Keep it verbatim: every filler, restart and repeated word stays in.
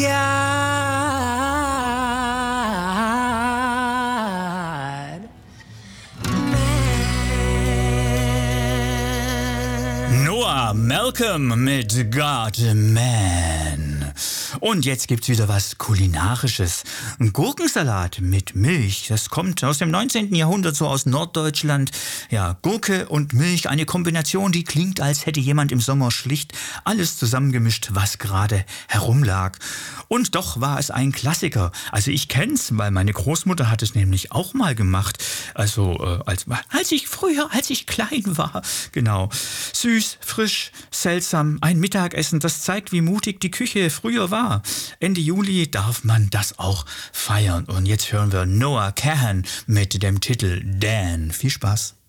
Noah Malcolm mit God Man. Und jetzt gibt's wieder was Kulinarisches. Ein Gurkensalat mit Milch. Das kommt aus dem neunzehnten Jahrhundert, so aus Norddeutschland. Ja, Gurke und Milch, eine Kombination, die klingt, als hätte jemand im Sommer schlicht alles zusammengemischt, was gerade herumlag. Und doch war es ein Klassiker. Also ich kenn's, weil meine Großmutter hat es nämlich auch mal gemacht. Also äh, als, als ich früher, als ich klein war. Genau. Süß, frisch, seltsam, ein Mittagessen, das zeigt, wie mutig die Küche früher war. Ende Juli darf man das auch feiern. Und jetzt hören wir Noah Kahan mit dem Titel Dan. Viel Spaß.